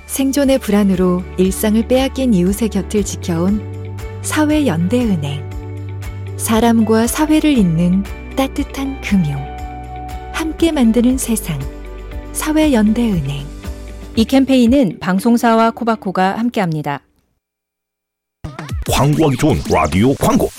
생존의 불안으로 일상을 빼앗긴 이웃의 곁을 지켜온 사회연대은행. 사람과 사회를 잇는 따뜻한 금융. 함께 만드는 세상. 사회연대은행. 이 캠페인은 방송사와 코바코가 함께합니다. 광고하기 좋은 라디오 광고.